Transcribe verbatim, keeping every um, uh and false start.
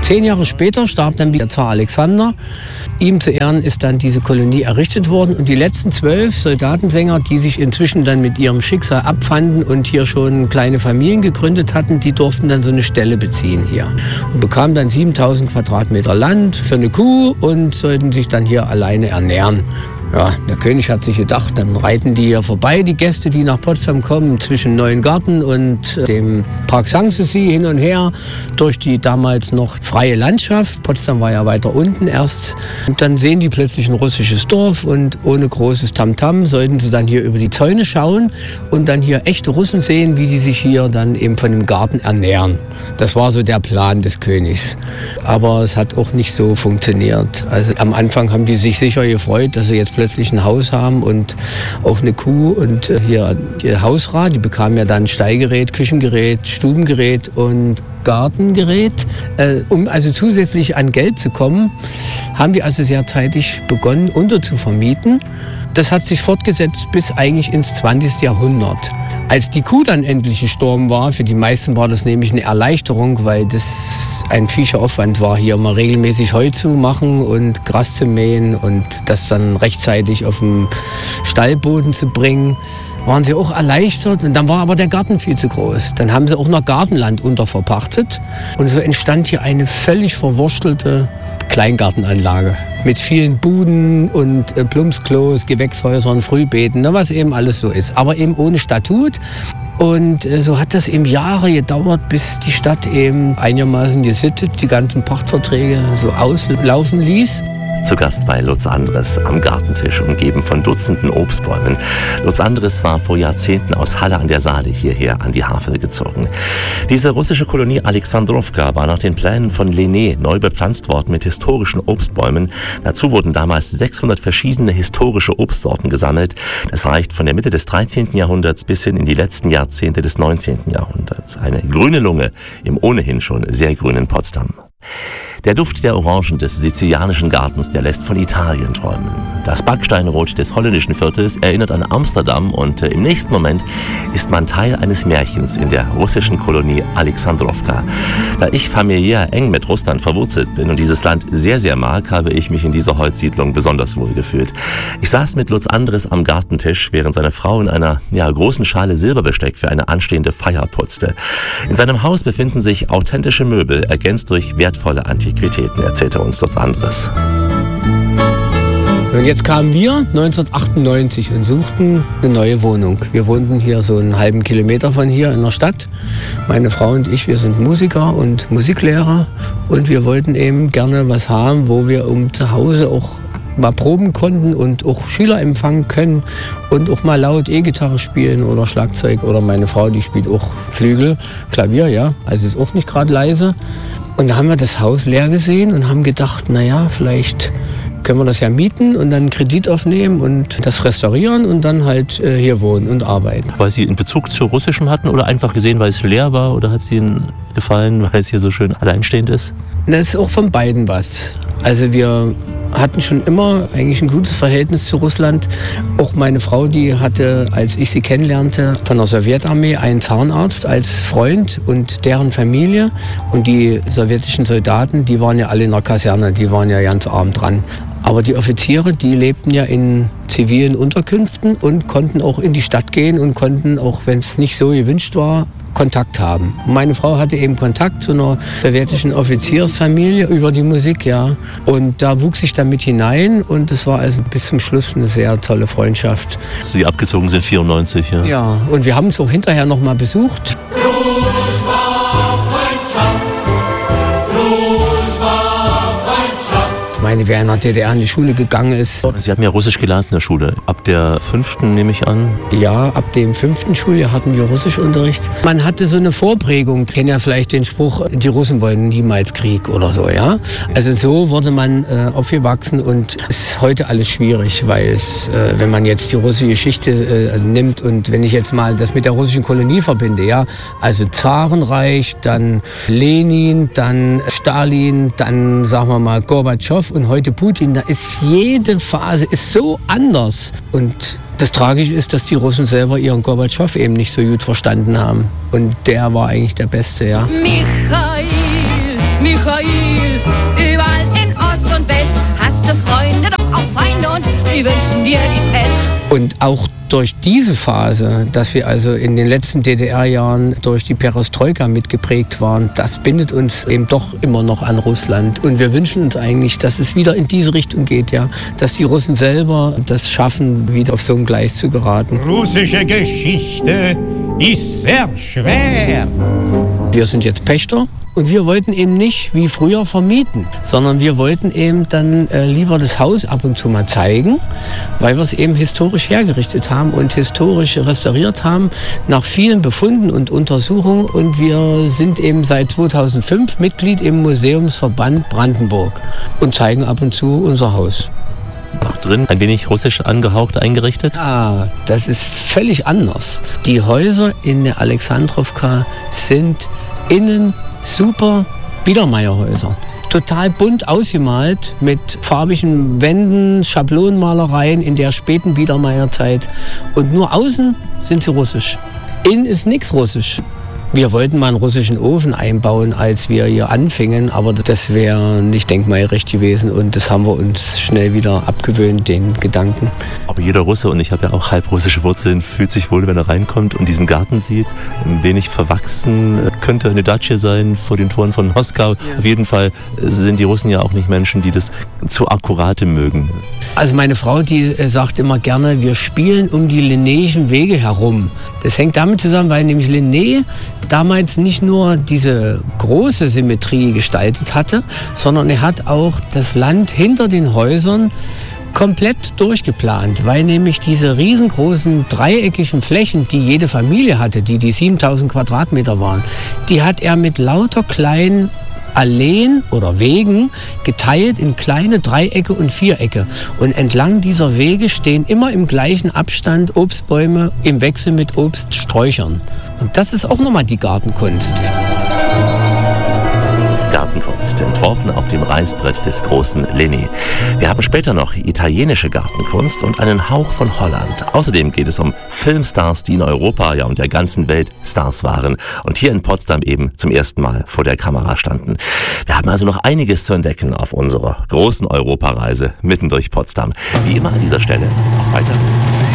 Zehn Jahre später starb dann der Zar Alexander. Ihm zu Ehren ist dann diese Kolonie errichtet worden. Und die letzten zwölf Soldatensänger, die sich inzwischen dann mit ihrem Schicksal abfanden und hier schon kleine Familien gegründet hatten, die durften dann so eine Stelle beziehen hier. Und bekamen dann siebentausend Quadratmeter Land für eine Kuh und sollten sich dann hier alleine ernähren. Ja, der König hat sich gedacht, dann reiten die hier vorbei, die Gäste, die nach Potsdam kommen, zwischen Neuengarten und dem Park Sanssouci hin und her durch die damals noch freie Landschaft. Potsdam war ja weiter unten erst. Und dann sehen die plötzlich ein russisches Dorf und ohne großes Tamtam sollten sie dann hier über die Zäune schauen und dann hier echte Russen sehen, wie die sich hier dann eben von dem Garten ernähren. Das war so der Plan des Königs. Aber es hat auch nicht so funktioniert. Also am Anfang haben die sich sicher gefreut, dass sie jetzt plötzlich ein Haus haben und auch eine Kuh und hier die Hausrat, die bekamen ja dann Stallgerät, Küchengerät, Stubengerät und Gartengerät. Äh, um also zusätzlich an Geld zu kommen, haben die also sehr zeitig begonnen, unterzuvermieten. Das hat sich fortgesetzt bis eigentlich ins zwanzigste Jahrhundert. Als die Kuh dann endlich gestorben war, für die meisten war das nämlich eine Erleichterung, weil das ein viecher Aufwand war, hier mal regelmäßig Heu zu machen und Gras zu mähen und das dann rechtzeitig auf den Stallboden zu bringen, waren sie auch erleichtert. Und dann war aber der Garten viel zu groß. Dann haben sie auch noch Gartenland unterverpachtet und so entstand hier eine völlig verwurstelte Kleingartenanlage mit vielen Buden und äh, Plumpsklos, Gewächshäusern, Frühbeeten, ne, was eben alles so ist, aber eben ohne Statut. Und äh, so hat das eben Jahre gedauert, bis die Stadt eben einigermaßen gesittet die ganzen Pachtverträge so auslaufen ließ. Zu Gast bei Lutz Andres am Gartentisch, umgeben von Dutzenden Obstbäumen. Lutz Andres war vor Jahrzehnten aus Halle an der Saale hierher an die Havel gezogen. Diese russische Kolonie Alexandrowka war nach den Plänen von Lenné neu bepflanzt worden mit historischen Obstbäumen. Dazu wurden damals sechshundert verschiedene historische Obstsorten gesammelt. Das reicht von der Mitte des dreizehnten Jahrhunderts bis hin in die letzten Jahrzehnte des neunzehnten Jahrhunderts. Eine grüne Lunge im ohnehin schon sehr grünen Potsdam. Der Duft der Orangen des sizilianischen Gartens, der lässt von Italien träumen. Das Backsteinrot des holländischen Viertels erinnert an Amsterdam und äh, im nächsten Moment ist man Teil eines Märchens in der russischen Kolonie Alexandrowka. Da ich familiär eng mit Russland verwurzelt bin und dieses Land sehr, sehr mag, habe ich mich in dieser Holzsiedlung besonders wohl gefühlt. Ich saß mit Lutz Andres am Gartentisch, während seine Frau in einer ja, großen Schale Silberbesteck für eine anstehende Feier putzte. In seinem Haus befinden sich authentische Möbel, ergänzt durch wertvolle Antiquitäten. Erzählte uns Lutz Andres. Und jetzt kamen wir neunzehnhundertachtundneunzig und suchten eine neue Wohnung. Wir wohnten hier so einen halben Kilometer von hier in der Stadt. Meine Frau und ich, wir sind Musiker und Musiklehrer und wir wollten eben gerne was haben, wo wir um zu Hause auch mal proben konnten und auch Schüler empfangen können und auch mal laut E-Gitarre spielen oder Schlagzeug oder meine Frau, die spielt auch Flügel, Klavier, ja, also ist auch nicht gerade leise. Und da haben wir das Haus leer gesehen und haben gedacht, naja, vielleicht können wir das ja mieten und dann einen Kredit aufnehmen und das restaurieren und dann halt äh, hier wohnen und arbeiten. Weil Sie einen Bezug zu Russischem hatten oder einfach gesehen, weil es leer war, oder hat es Ihnen gefallen, weil es hier so schön alleinstehend ist? Das ist auch von beiden was. Also wir hatten schon immer eigentlich ein gutes Verhältnis zu Russland. Auch meine Frau, die hatte, als ich sie kennenlernte, von der Sowjetarmee einen Zahnarzt als Freund und deren Familie. Und die sowjetischen Soldaten, die waren ja alle in der Kaserne, die waren ja ganz arm dran. Aber die Offiziere, die lebten ja in zivilen Unterkünften und konnten auch in die Stadt gehen und konnten, auch wenn es nicht so gewünscht war, Kontakt haben. Meine Frau hatte eben Kontakt zu einer sowjetischen Offiziersfamilie über die Musik, ja. Und da wuchs ich dann mit hinein und es war also bis zum Schluss eine sehr tolle Freundschaft. Sie abgezogen sind vierundneunzig, ja? Ja, und wir haben uns auch hinterher noch mal besucht. Ich meine, wer in der D D R in die Schule gegangen ist. Sie haben ja Russisch gelernt in der Schule. Ab der fünften nehme ich an? Ja, ab dem fünften Schuljahr hatten wir Russischunterricht. Man hatte so eine Vorprägung. Ich kenne ja vielleicht den Spruch, die Russen wollen niemals Krieg oder so, ja. Also so wurde man äh, aufgewachsen und ist heute alles schwierig, weil es, äh, wenn man jetzt die russische Geschichte äh, nimmt und wenn ich jetzt mal das mit der russischen Kolonie verbinde, ja. Also Zarenreich, dann Lenin, dann Stalin, dann sagen wir mal Gorbatschow und heute Putin, da ist jede Phase ist so anders. Und das Tragische ist, dass die Russen selber ihren Gorbatschow eben nicht so gut verstanden haben. Und der war eigentlich der Beste, ja. Michail, Michail. wünschen dir die Pest. Und auch durch diese Phase, dass wir also in den letzten D D R-Jahren durch die Perestroika mitgeprägt waren, das bindet uns eben doch immer noch an Russland. Und wir wünschen uns eigentlich, dass es wieder in diese Richtung geht, ja, dass die Russen selber das schaffen, wieder auf so ein Gleis zu geraten. Russische Geschichte ist sehr schwer. Wir sind jetzt Pächter. Und wir wollten eben nicht wie früher vermieten, sondern wir wollten eben dann äh, lieber das Haus ab und zu mal zeigen, weil wir es eben historisch hergerichtet haben und historisch restauriert haben, nach vielen Befunden und Untersuchungen. Und wir sind eben seit zweitausendfünf Mitglied im Museumsverband Brandenburg und zeigen ab und zu unser Haus. Auch drin ein wenig russisch angehaucht eingerichtet? Ah, das ist völlig anders. Die Häuser in der Alexandrowka sind innen super Biedermeierhäuser. Total bunt ausgemalt mit farbigen Wänden, Schablonenmalereien in der späten Biedermeierzeit. Und nur außen sind sie russisch. Innen ist nichts russisch. Wir wollten mal einen russischen Ofen einbauen, als wir hier anfingen, aber das wäre nicht denkmalgerecht gewesen und das haben wir uns schnell wieder abgewöhnt, den Gedanken. Aber jeder Russe, und ich habe ja auch halb russische Wurzeln, fühlt sich wohl, wenn er reinkommt und diesen Garten sieht. Ein wenig verwachsen, könnte eine Datsche sein vor den Toren von Moskau. Ja. Auf jeden Fall sind die Russen ja auch nicht Menschen, die das zu akkurate mögen. Also meine Frau, die sagt immer gerne, wir spielen um die Linnéischen Wege herum. Das hängt damit zusammen, weil nämlich Linné damals nicht nur diese große Symmetrie gestaltet hatte, sondern er hat auch das Land hinter den Häusern komplett durchgeplant, weil nämlich diese riesengroßen dreieckigen Flächen, die jede Familie hatte, die die siebentausend Quadratmeter waren, die hat er mit lauter kleinen Alleen oder Wegen geteilt in kleine Dreiecke und Vierecke. Und entlang dieser Wege stehen immer im gleichen Abstand Obstbäume im Wechsel mit Obststräuchern. Und das ist auch nochmal die Gartenkunst. Gartenkunst, entworfen auf dem Reißbrett des großen Linné. Wir haben später noch italienische Gartenkunst und einen Hauch von Holland. Außerdem geht es um Filmstars, die in Europa, ja und der ganzen Welt Stars waren und hier in Potsdam eben zum ersten Mal vor der Kamera standen. Wir haben also noch einiges zu entdecken auf unserer großen Europareise mitten durch Potsdam. Wie immer an dieser Stelle, auf weiter.